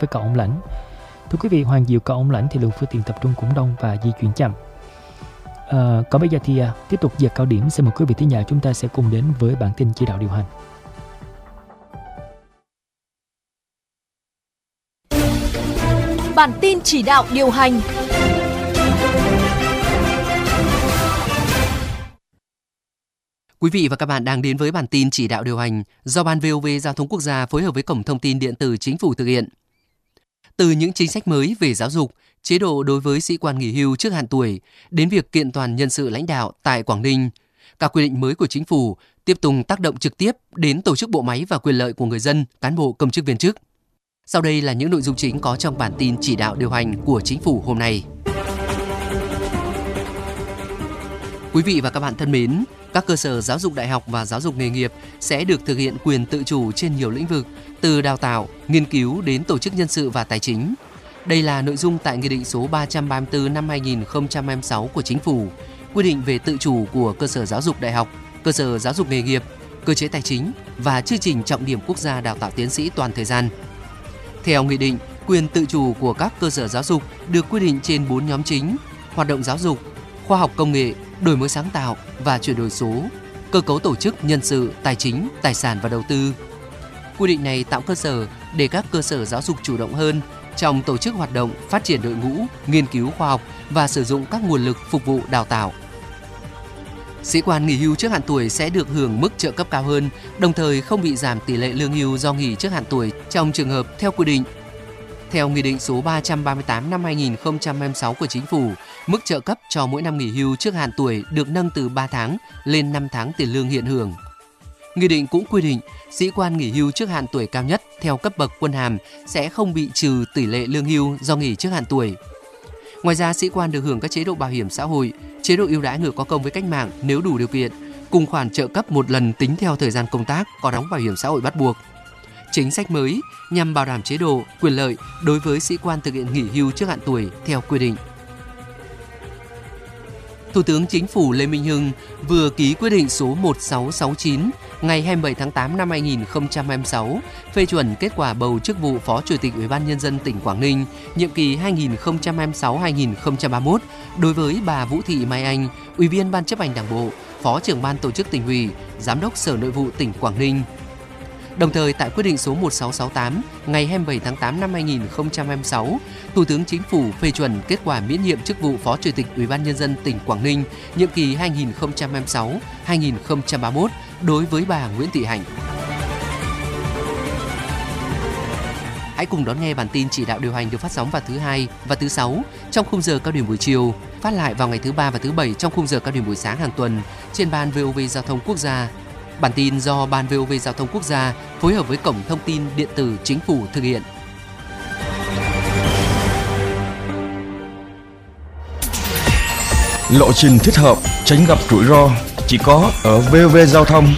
với cầu Ông Lãnh. Thưa quý vị, Hoàng Diệu cầu Ông Lãnh thì lượng phương tiện tập trung cũng đông và di chuyển chậm. Còn bây giờ thì tiếp tục giờ cao điểm, xin mời quý vị thính giả chúng ta sẽ cùng đến với bản tin chỉ đạo điều hành. Bản tin chỉ đạo điều hành. Quý vị và các bạn đang đến với bản tin chỉ đạo điều hành do Ban VOV Giao thông Quốc gia phối hợp với Cổng Thông tin Điện tử Chính phủ thực hiện. Từ những chính sách mới về giáo dục, chế độ đối với sĩ quan nghỉ hưu trước hạn tuổi đến việc kiện toàn nhân sự lãnh đạo tại Quảng Ninh, các quy định mới của Chính phủ tiếp tục tác động trực tiếp đến tổ chức bộ máy và quyền lợi của người dân, cán bộ, công chức viên chức. Sau đây là những nội dung chính có trong bản tin chỉ đạo điều hành của Chính phủ hôm nay. Quý vị và các bạn thân mến, các cơ sở giáo dục đại học và giáo dục nghề nghiệp sẽ được thực hiện quyền tự chủ trên nhiều lĩnh vực, từ đào tạo, nghiên cứu đến tổ chức nhân sự và tài chính. Đây là nội dung tại Nghị định số 334 năm 2026 của Chính phủ, quy định về tự chủ của cơ sở giáo dục đại học, cơ sở giáo dục nghề nghiệp, cơ chế tài chính và chương trình trọng điểm quốc gia đào tạo tiến sĩ toàn thời gian. Theo nghị định, quyền tự chủ của các cơ sở giáo dục được quy định trên 4 nhóm chính: hoạt động giáo dục, khoa học công nghệ, đổi mới sáng tạo và chuyển đổi số, cơ cấu tổ chức, nhân sự, tài chính, tài sản và đầu tư. Quy định này tạo cơ sở để các cơ sở giáo dục chủ động hơn trong tổ chức hoạt động, phát triển đội ngũ, nghiên cứu khoa học và sử dụng các nguồn lực phục vụ đào tạo. Sĩ quan nghỉ hưu trước hạn tuổi sẽ được hưởng mức trợ cấp cao hơn, đồng thời không bị giảm tỷ lệ lương hưu do nghỉ trước hạn tuổi trong trường hợp theo quy định. Theo Nghị định số 338 năm 2026 của Chính phủ, mức trợ cấp cho mỗi năm nghỉ hưu trước hạn tuổi được nâng từ 3 tháng lên 5 tháng tiền lương hiện hưởng. Nghị định cũng quy định, sĩ quan nghỉ hưu trước hạn tuổi cao nhất theo cấp bậc quân hàm sẽ không bị trừ tỷ lệ lương hưu do nghỉ trước hạn tuổi. Ngoài ra, sĩ quan được hưởng các chế độ bảo hiểm xã hội, chế độ ưu đãi người có công với cách mạng nếu đủ điều kiện, cùng khoản trợ cấp một lần tính theo thời gian công tác, có đóng bảo hiểm xã hội bắt buộc. Chính sách mới nhằm bảo đảm chế độ, quyền lợi đối với sĩ quan thực hiện nghỉ hưu trước hạn tuổi theo quy định. Thủ tướng Chính phủ Lê Minh Hưng vừa ký quyết định số 1669 ngày 27 tháng 8 năm 2026 phê chuẩn kết quả bầu chức vụ Phó Chủ tịch Ủy ban Nhân dân tỉnh Quảng Ninh nhiệm kỳ 2026-2031 đối với bà Vũ Thị Mai Anh, Ủy viên Ban chấp hành Đảng bộ, Phó trưởng Ban Tổ chức Tỉnh ủy, Giám đốc Sở Nội vụ tỉnh Quảng Ninh. Đồng thời, tại quyết định số 1668 ngày 27 tháng 8 năm 2026, Thủ tướng Chính phủ phê chuẩn kết quả miễn nhiệm chức vụ Phó Chủ tịch Ủy ban Nhân dân tỉnh Quảng Ninh nhiệm kỳ 2026-2031 đối với bà Nguyễn Thị Hạnh. Hãy cùng đón nghe bản tin chỉ đạo điều hành được phát sóng vào thứ Hai và thứ Sáu trong khung giờ cao điểm buổi chiều, phát lại vào ngày thứ Ba và thứ Bảy trong khung giờ cao điểm buổi sáng hàng tuần trên Ban VOV Giao thông Quốc gia. Bản tin do Ban VOV Giao thông Quốc gia phối hợp với Cổng Thông tin Điện tử Chính phủ thực hiện. Lộ trình thích hợp, tránh gặp rủi ro chỉ có ở VOV Giao thông.